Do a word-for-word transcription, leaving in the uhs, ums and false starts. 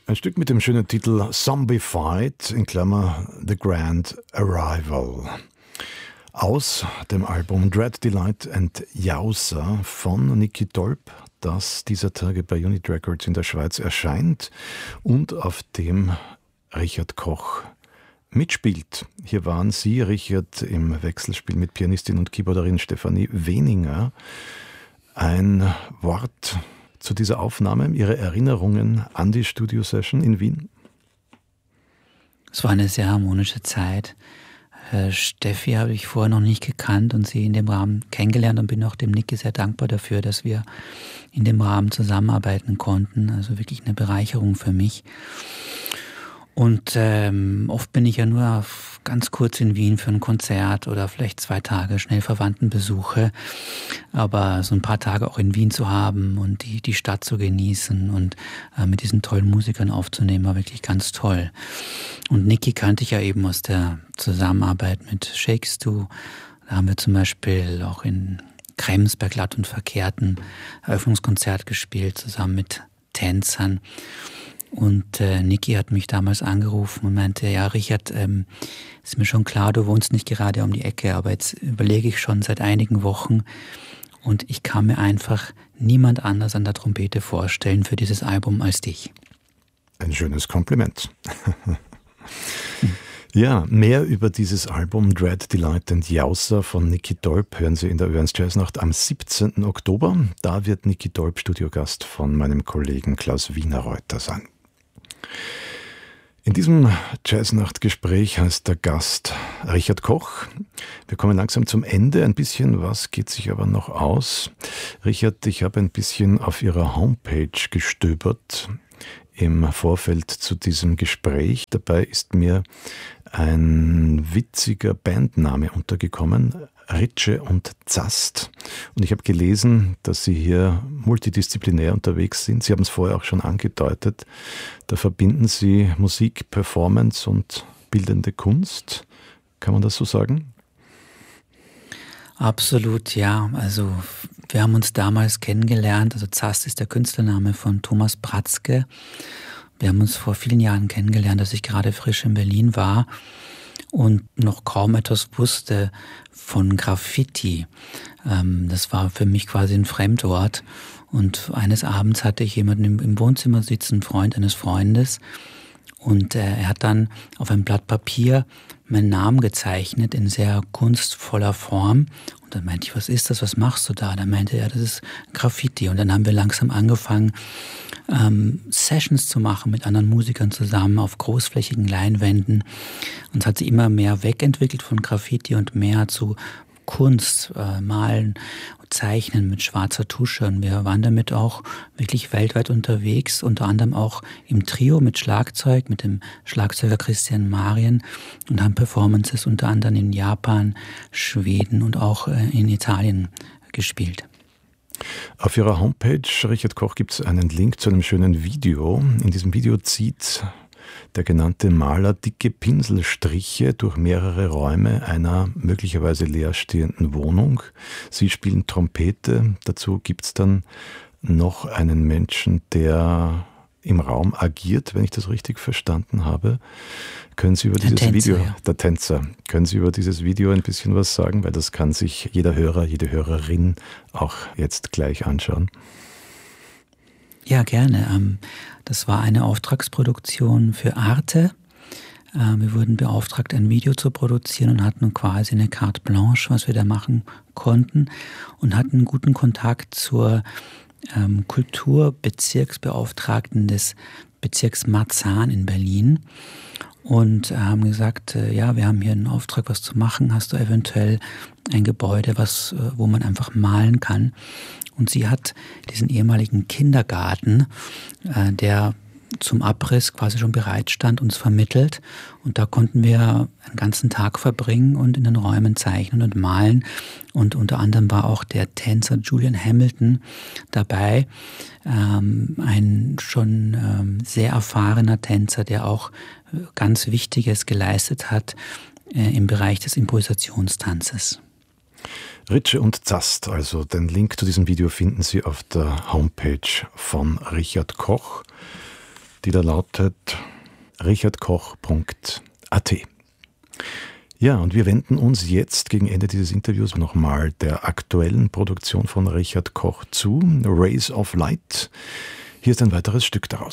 Ein Stück mit dem schönen Titel Zombified, in Klammer The Grand Arrival. Aus dem Album Dread, Delight and Jausa von Niki Dolb, das dieser Tage bei Unit Records in der Schweiz erscheint und auf dem Richard Koch mitspielt. Hier waren Sie, Richard, im Wechselspiel mit Pianistin und Keyboarderin Stefanie Weninger. Ein Wort zu dieser Aufnahme, Ihre Erinnerungen an die Studio-Session in Wien? Es war eine sehr harmonische Zeit. Steffi habe ich vorher noch nicht gekannt und sie in dem Rahmen kennengelernt und bin auch dem Niki sehr dankbar dafür, dass wir in dem Rahmen zusammenarbeiten konnten. Also wirklich eine Bereicherung für mich. Und ähm, oft bin ich ja nur ganz kurz in Wien für ein Konzert oder vielleicht zwei Tage schnell Verwandtenbesuche. Aber so ein paar Tage auch in Wien zu haben und die, die Stadt zu genießen und äh, mit diesen tollen Musikern aufzunehmen, war wirklich ganz toll. Und Niki kannte ich ja eben aus der Zusammenarbeit mit Shakes To. Da haben wir zum Beispiel auch in Krems bei Glatt und Verkehrt ein Eröffnungskonzert gespielt, zusammen mit Tänzern. Und äh, Niki hat mich damals angerufen und meinte, ja Richard, ähm, ist mir schon klar, du wohnst nicht gerade um die Ecke, aber jetzt überlege ich schon seit einigen Wochen und ich kann mir einfach niemand anders an der Trompete vorstellen für dieses Album als dich. Ein schönes Kompliment. Ja, mehr über dieses Album Dread, Delight and Jausa von Niki Dolb hören Sie in der Ö eins Jazznacht am siebzehnten Oktober. Da wird Niki Dolb Studiogast von meinem Kollegen Klaus Wienerreuter sein. In diesem Jazznacht-Gespräch heißt der Gast Richard Koch. Wir kommen langsam zum Ende. Ein bisschen was geht sich aber noch aus. Richard, ich habe ein bisschen auf Ihrer Homepage gestöbert im Vorfeld zu diesem Gespräch. Dabei ist mir ein witziger Bandname untergekommen, Ritsche und Zast. Und ich habe gelesen, dass Sie hier multidisziplinär unterwegs sind. Sie haben es vorher auch schon angedeutet. Da verbinden Sie Musik, Performance und bildende Kunst. Kann man das so sagen? Absolut, ja. Also wir haben uns damals kennengelernt. Also Zast ist der Künstlername von Thomas Bratzke. Wir haben uns vor vielen Jahren kennengelernt, als ich gerade frisch in Berlin war und noch kaum etwas wusste von Graffiti. Das war für mich quasi ein Fremdwort. Und eines Abends hatte ich jemanden im Wohnzimmer sitzen, einen Freund eines Freundes. Und er hat dann auf ein Blatt Papier meinen Namen gezeichnet in sehr kunstvoller Form. Und dann meinte ich, was ist das, was machst du da? Dann meinte er, das ist Graffiti. Und dann haben wir langsam angefangen, ähm, Sessions zu machen mit anderen Musikern zusammen auf großflächigen Leinwänden. Und es hat sich immer mehr wegentwickelt von Graffiti und mehr zu Kunst, äh, Malen, Zeichnen mit schwarzer Tusche. Und wir waren damit auch wirklich weltweit unterwegs, unter anderem auch im Trio mit Schlagzeug, mit dem Schlagzeuger Christian Marien und haben Performances unter anderem in Japan, Schweden und auch in Italien gespielt. Auf Ihrer Homepage, Richard Koch, gibt es einen Link zu einem schönen Video. In diesem Video zieht der genannte Maler dicke Pinselstriche durch mehrere Räume einer möglicherweise leerstehenden Wohnung. Sie spielen Trompete. Dazu gibt es dann noch einen Menschen, der im Raum agiert, wenn ich das richtig verstanden habe. Können Sie über der dieses Tänzer, Video, ja. der Tänzer, können Sie über dieses Video ein bisschen was sagen? Weil das kann sich jeder Hörer, jede Hörerin auch jetzt gleich anschauen. Ja, gerne. Das war eine Auftragsproduktion für Arte. Wir wurden beauftragt, ein Video zu produzieren und hatten quasi eine Carte Blanche, was wir da machen konnten, und hatten einen guten Kontakt zur Kulturbezirksbeauftragten des Bezirks Marzahn in Berlin und haben gesagt, ja, wir haben hier einen Auftrag, was zu machen. Hast du eventuell ein Gebäude, was, wo man einfach malen kann? Und sie hat diesen ehemaligen Kindergarten, äh, der zum Abriss quasi schon bereit stand, uns vermittelt. Und da konnten wir einen ganzen Tag verbringen und in den Räumen zeichnen und malen. Und unter anderem war auch der Tänzer Julian Hamilton dabei, ähm, ein schon ähm, sehr erfahrener Tänzer, der auch ganz Wichtiges geleistet hat äh, im Bereich des Improvisationstanzes. Ritsche und Zast, also den Link zu diesem Video finden Sie auf der Homepage von Richard Koch. die da lautet richard koch punkt a t. Ja, und wir wenden uns jetzt gegen Ende dieses Interviews nochmal der aktuellen Produktion von Richard Koch zu, Rays of Light. Hier ist ein weiteres Stück daraus.